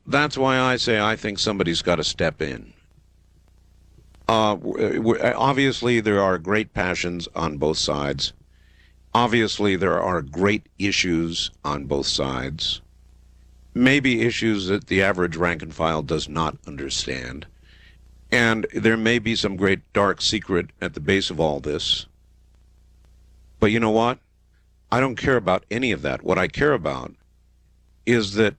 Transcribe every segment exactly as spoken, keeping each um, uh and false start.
that's why I say I think somebody's got to step in. Uh, w- w- obviously, there are great passions on both sides. Obviously, there are great issues on both sides. Maybe issues that the average rank and file does not understand. And there may be some great dark secret at the base of all this. But you know what? I don't care about any of that. What I care about is that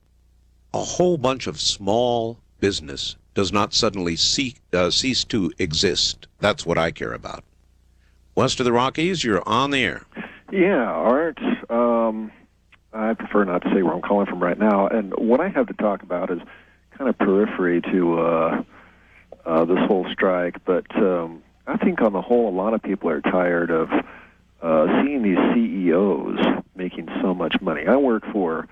a whole bunch of small business does not suddenly cease, uh, cease to exist. That's what I care about. West of the Rockies, you're on the air. Yeah, Art. Um, I prefer not to say where I'm calling from right now. And what I have to talk about is kind of periphery to uh, uh, this whole strike. But um, I think on the whole, a lot of people are tired of uh, seeing these C E Os making so much money. I work for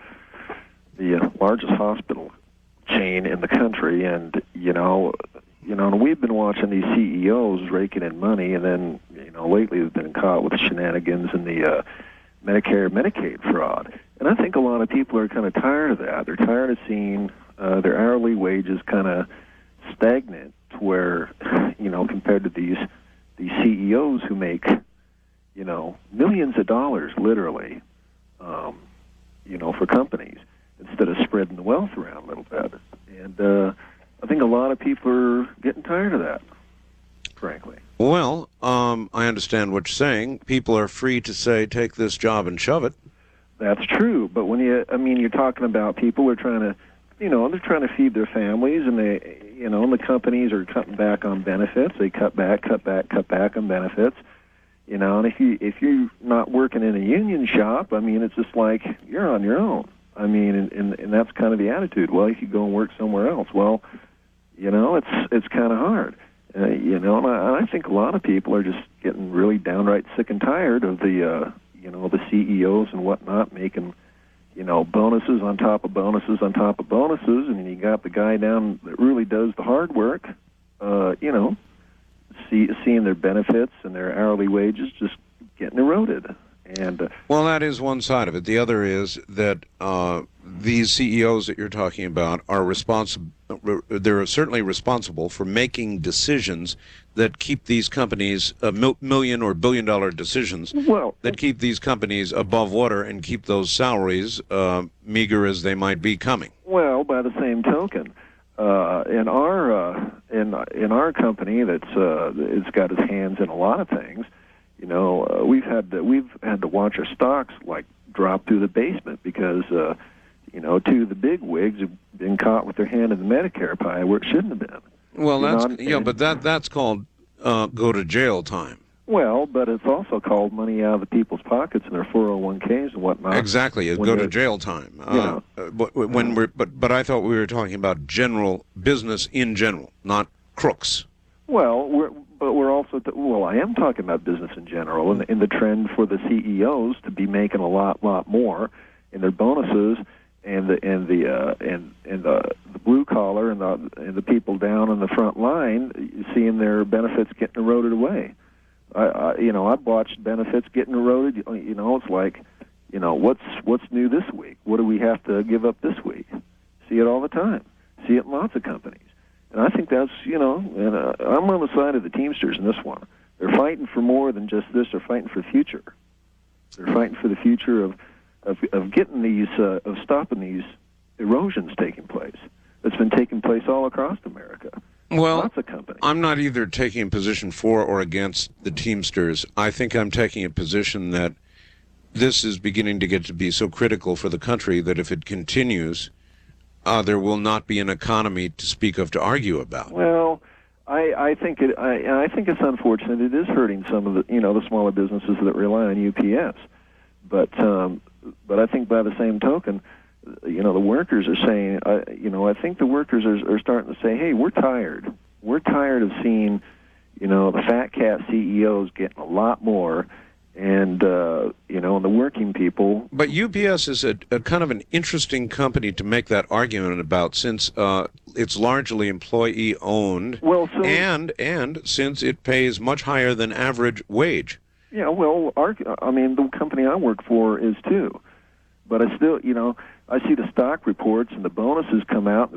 the uh, largest hospital chain in the country, and you know, you know, and we've been watching these C E Os raking in money, and then you know, lately they've been caught with shenanigans in the uh, Medicare, Medicaid fraud. And I think a lot of people are kind of tired of that. They're tired of seeing uh, their hourly wages kind of stagnant, to where you know, compared to these these C E Os who make you know millions of dollars, literally, um, you know, for companies, instead of spreading the wealth around a little bit. And uh, I think a lot of people are getting tired of that, frankly. Well, um, I understand what you're saying. People are free to say, take this job and shove it. That's true. But when you, I mean, you're talking about people who are trying to, you know, they're trying to feed their families, and they, you know, and the companies are cutting back on benefits. They cut back, cut back, cut back on benefits. You know, and if you if you're not working in a union shop, I mean, it's just like you're on your own. I mean, and, and, and that's kind of the attitude. Well, if you go and work somewhere else, well, you know, it's it's kind of hard. Uh, you know, and I, I think a lot of people are just getting really downright sick and tired of the, uh, you know, the C E Os and whatnot making, you know, bonuses on top of bonuses on top of bonuses, and then you got the guy down that really does the hard work, uh, you know, see, seeing their benefits and their hourly wages just getting eroded. And uh, well, that is one side of it. The other is that uh, these C E Os that you're talking about are responsible. They're certainly responsible for making decisions that keep these companies, uh, mil- million or billion dollar decisions, well, that keep these companies above water and keep those salaries, uh, meager as they might be, coming. Well, by the same token, uh, in our uh, in in our company that's uh, it's got its hands in a lot of things. You know, uh, we've had to, we've had to watch our stocks like drop through the basement because uh, you know, two of the big wigs have been caught with their hand in the Medicare pie where it shouldn't have been. Well, You that's know, yeah, and- but that that's called uh, go to jail time. Well, but it's also called money out of the people's pockets and their four oh one k's and whatnot. Exactly, it when go to they're- jail time. Uh, You know. uh, but when we're but but I thought we were talking about general business in general, not crooks. Well, we're, but we're also, th- well, I am talking about business in general, and, and the trend for the C E Os to be making a lot, lot more in their bonuses, and the and the uh, and and the, the blue collar and the and the people down on the front line seeing their benefits getting eroded away. I, I you know, I've watched benefits getting eroded. You know, it's like, you know, what's what's new this week? What do we have to give up this week? See it all the time. See it in lots of companies. And I think that's, you know, and uh, I'm on the side of the Teamsters in this one. They're fighting for more than just this. They're fighting for the future. They're fighting for the future of of, of getting these, uh, of stopping these erosions taking place. That's been taking place all across America. Well, Lots of companies. I'm not either taking a position for or against the Teamsters. I think I'm taking a position that this is beginning to get to be so critical for the country that if it continues, uh, there will not be an economy to speak of to argue about. Well, I, I think it. I, I think it's unfortunate. It is hurting some of the, you know, the smaller businesses that rely on U P S. But, um, but I think by the same token, you know, the workers are saying, uh, you know, I think the workers are, are starting to say, hey, we're tired. We're tired of seeing, you know, the fat cat C E Os getting a lot more, and uh, you know, and the working people. But U P S is a, a kind of an interesting company to make that argument about, since uh, it's largely employee-owned, Well, so and and since it pays much higher than average wage. yeah, well, our, I mean, the company I work for is too, but I still, you know, I see the stock reports and the bonuses come out.